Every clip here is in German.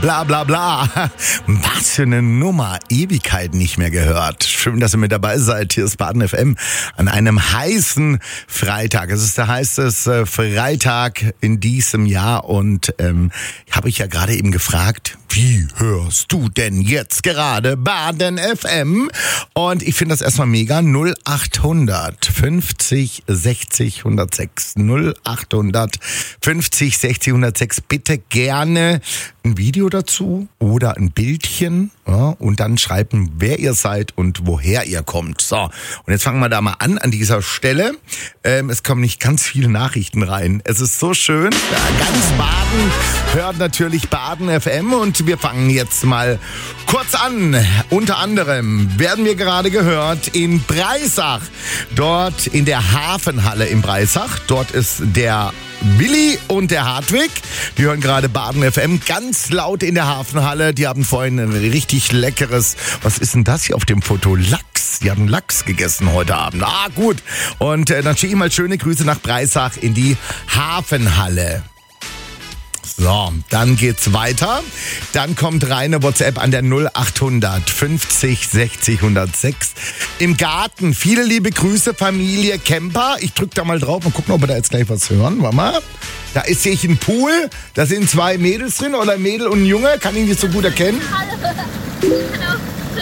Bla bla bla. Was für eine Nummer. Ewigkeit nicht mehr gehört. Schön, dass ihr mit dabei seid. Hier ist Baden FM an einem heißen Freitag. Es ist der heißeste Freitag in diesem Jahr und habe ich ja gerade eben gefragt, wie hörst du denn jetzt gerade Baden FM? Und ich finde das erstmal mega. 0800 50 60 106. 0800 50 60 106. Bitte gerne ein Video dazu oder ein Bildchen, ja, und dann schreiben, wer ihr seid und woher ihr kommt. So, und jetzt fangen wir da mal an dieser Stelle. Es kommen nicht ganz viele Nachrichten rein. Es ist so schön. Ja, ganz Baden hört natürlich Baden FM und wir fangen jetzt mal kurz an. Unter anderem werden wir gerade gehört in Breisach. Dort in der Hafenhalle in Breisach. Dort ist der Willi und der Hartwig, die hören gerade Baden FM ganz laut in der Hafenhalle. Die haben vorhin ein richtig leckeres, was ist denn das hier auf dem Foto? Lachs. Die haben Lachs gegessen heute Abend. Ah, gut. Und dann schicke ich mal schöne Grüße nach Breisach in die Hafenhalle. So, dann geht's weiter. Dann kommt reine WhatsApp an der 0800 50 60 106. Im Garten, viele liebe Grüße, Familie Kemper. Ich drück da mal drauf und gucken, ob wir da jetzt gleich was hören. Warte mal. Da ist hier ein Pool. Da sind 2 Mädels drin oder ein Mädel und ein Junge. Kann ich nicht so gut erkennen. Hallo.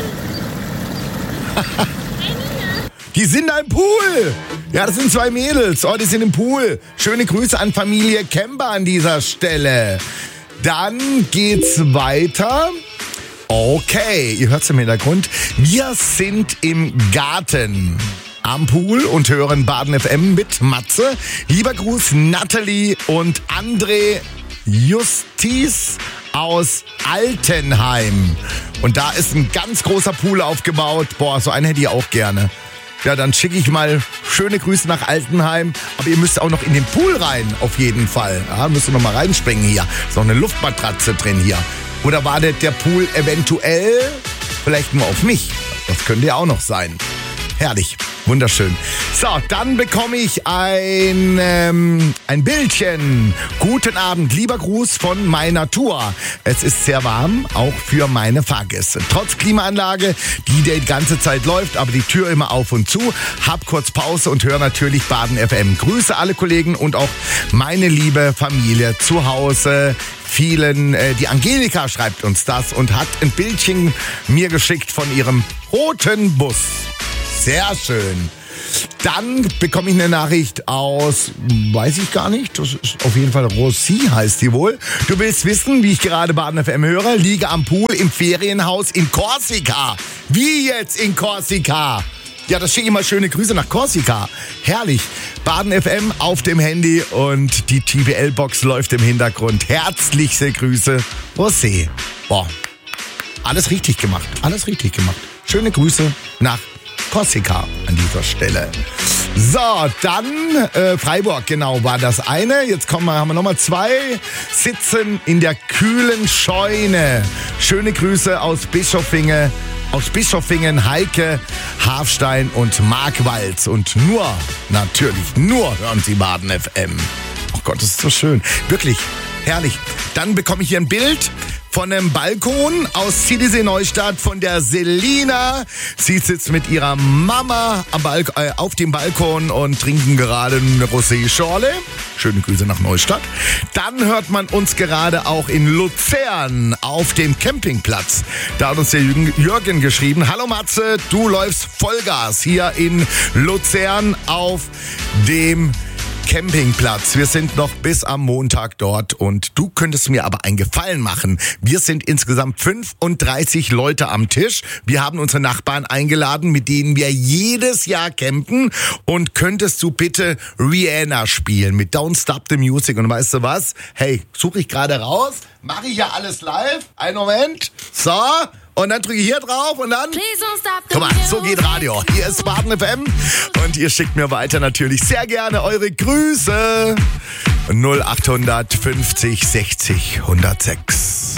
Die sind da im Pool. Ja, das sind 2 Mädels. Oh, die sind im Pool. Schöne Grüße an Familie Kemper an dieser Stelle. Dann geht's weiter. Okay, ihr hört's im Hintergrund. Wir sind im Garten am Pool und hören Baden FM mit Matze. Lieber Gruß Natalie und André Justis aus Altenheim. Und da ist ein ganz großer Pool aufgebaut. Boah, so einen hätte ich auch gerne. Ja, dann schicke ich mal schöne Grüße nach Altenheim. Aber ihr müsst auch noch in den Pool rein, auf jeden Fall. Ja, müsst ihr noch mal reinspringen hier. Ist noch eine Luftmatratze drin hier. Oder wartet der Pool eventuell vielleicht nur auf mich? Das könnte ja auch noch sein. Herrlich, wunderschön. So, dann bekomme ich ein Bildchen. Guten Abend, lieber Gruß von meiner Tour. Es ist sehr warm, auch für meine Fahrgäste. Trotz Klimaanlage, die ganze Zeit läuft, aber die Tür immer auf und zu. Hab kurz Pause und höre natürlich Baden FM. Grüße alle Kollegen und auch meine liebe Familie zu Hause. Die Angelika schreibt uns das und hat ein Bildchen mir geschickt von ihrem roten Bus. Sehr schön. Dann bekomme ich eine Nachricht aus, weiß ich gar nicht, das ist auf jeden Fall Rossi, heißt die wohl. Du willst wissen, wie ich gerade Baden FM höre? Liege am Pool im Ferienhaus in Korsika. Wie jetzt in Korsika? Ja, das schicke ich mal schöne Grüße nach Korsika. Herrlich. Baden FM auf dem Handy und die TBL-Box läuft im Hintergrund. Herzliche Grüße, Rosé. Boah, alles richtig gemacht, alles richtig gemacht. Schöne Grüße nach Korsika an dieser Stelle. So, dann Freiburg, genau, war das eine. Jetzt haben wir nochmal 2. Sitzen in der kühlen Scheune. Schöne Grüße aus Bischofingen, Heike, Hafstein und Markwalz. Und natürlich nur hören Sie Baden FM. Oh Gott, das ist so schön. Wirklich herrlich. Dann bekomme ich hier ein Bild von einem Balkon aus Zielisee Neustadt von der Selina. Sie sitzt mit ihrer Mama auf dem Balkon und trinken gerade eine Rosé-Schorle. Schöne Grüße nach Neustadt. Dann hört man uns gerade auch in Luzern auf dem Campingplatz. Da hat uns der Jürgen geschrieben: Hallo Matze, du läufst Vollgas hier in Luzern auf dem Campingplatz. Wir sind noch bis am Montag dort und du könntest mir aber einen Gefallen machen. Wir sind insgesamt 35 Leute am Tisch. Wir haben unsere Nachbarn eingeladen, mit denen wir jedes Jahr campen. Und könntest du bitte Rihanna spielen mit Don't Stop the Music? Und weißt du was? Hey, suche ich gerade raus. Mache ich ja alles live. Einen Moment. So. Und dann drücke ich hier drauf und dann... Guck mal, so geht Radio. Hier ist Baden FM und ihr schickt mir weiter natürlich sehr gerne eure Grüße. 0800 50 60 106.